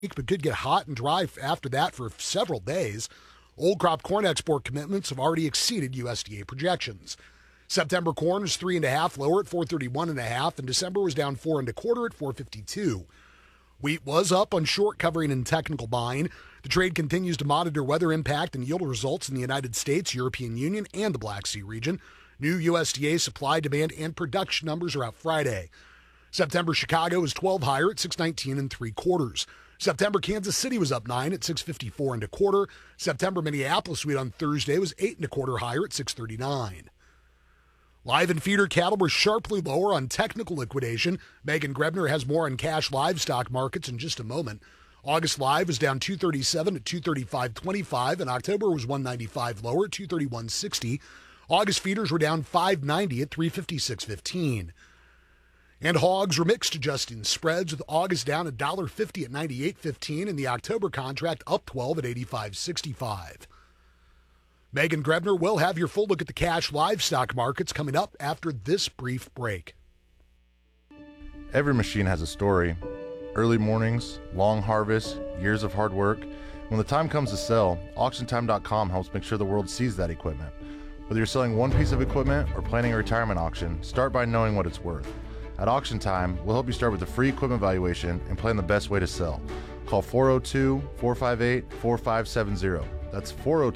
but could get hot and dry after that for several days. Old crop corn export commitments have already exceeded USDA projections. September corn is 3.5 lower at 431.5, and December was down 4.25 at 452. Wheat was up on short covering and technical buying. The trade continues to monitor weather impact and yield results in the United States, European Union, and the Black Sea region. New USDA supply, demand, and production numbers are out Friday. September Chicago is 12 higher at 619.75. September Kansas City was up 9 at 654.25. September Minneapolis wheat on Thursday was 8.25 higher at 639. Live and feeder cattle were sharply lower on technical liquidation. Megan Grebner has more on cash livestock markets in just a moment. August live was down 237 at 235.25, and October was 195 lower at 231.60. August feeders were down 590 at 356.15. And hogs were mixed adjusting spreads, with August down $1.50 at 98.15, and the October contract up 12 at 85.65. Megan Grebner will have your full look at the cash livestock markets coming up after this brief break. Every machine has a story. Early mornings, long harvests, years of hard work. When the time comes to sell, AuctionTime.com helps make sure the world sees that equipment. Whether you're selling one piece of equipment or planning a retirement auction, start by knowing what it's worth. At Auction Time, we'll help you start with a free equipment valuation and plan the best way to sell. Call 402-458-4570. That's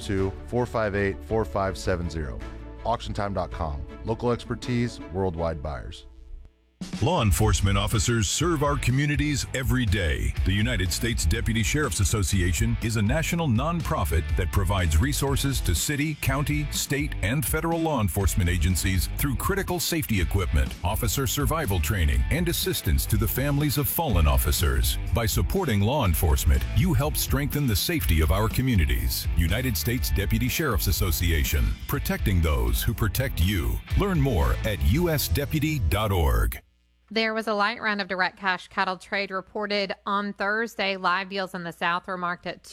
402-458-4570. AuctionTime.com. Local expertise, worldwide buyers. Law enforcement officers serve our communities every day. The United States Deputy Sheriff's Association is a national nonprofit that provides resources to city, county, state, and federal law enforcement agencies through critical safety equipment, officer survival training, and assistance to the families of fallen officers. By supporting law enforcement, you help strengthen the safety of our communities. United States Deputy Sheriff's Association, protecting those who protect you. Learn more at usdeputy.org. There was a light round of direct cash cattle trade reported on Thursday. Live deals in the South were marked at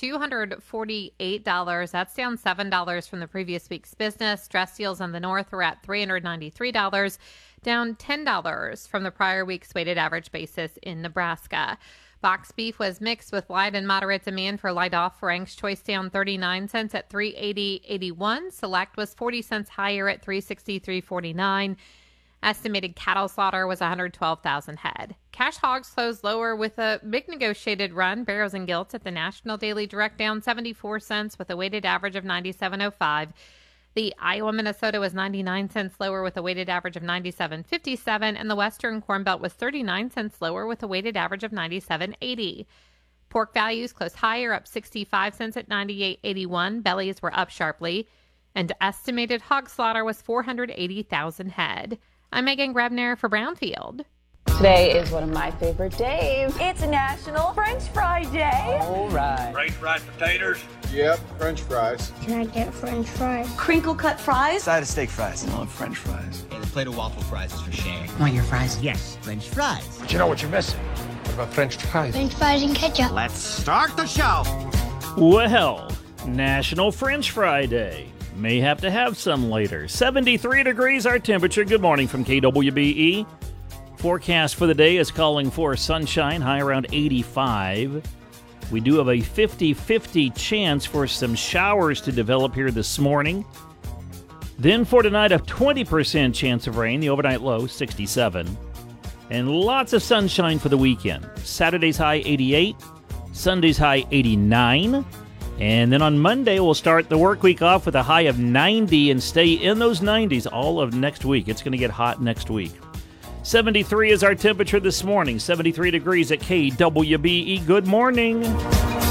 $248. That's down $7 from the previous week's business. Dress deals in the North were at $393, down $10 from the prior week's weighted average basis in Nebraska. Box beef was mixed with light and moderate demand for light off. Frank's Choice down 39 cents at $380.81. Select was 40 cents higher at $363.49. Estimated cattle slaughter was 112,000 head. Cash hogs closed lower with a big negotiated run. Barrows and Gilts at the National Daily Direct down 74 cents with a weighted average of 97.05. The Iowa Minnesota was 99 cents lower with a weighted average of 97.57, and the Western Corn Belt was 39 cents lower with a weighted average of 97.80. Pork values closed higher, up 65 cents at 98.81. Bellies were up sharply, and estimated hog slaughter was 480,000 head. I'm Megan Grebner for Brownfield. Today is one of my favorite days. It's National French Fry Day. All right. French fried potatoes. Yep, French fries. Can I get French fries? Crinkle cut fries. Side of steak fries. I love French fries. And a plate of waffle fries is for Shane. Want your fries? Yes, French fries. But you know what you're missing? What about French fries? French fries and ketchup. Let's start the show. Well, National French Fry Day. May have to have some later. 73 degrees our temperature. Good morning from KWBE. Forecast for the day is calling for sunshine, high around 85. We do have a 50-50 chance for some showers to develop here this morning. Then for tonight, a 20% chance of rain, the overnight low, 67. And lots of sunshine for the weekend. Saturday's high, 88. Sunday's high, 89. And then on Monday, we'll start the work week off with a high of 90 and stay in those 90s all of next week. It's going to get hot next week. 73 is our temperature this morning. 73 degrees at KWBE. Good morning.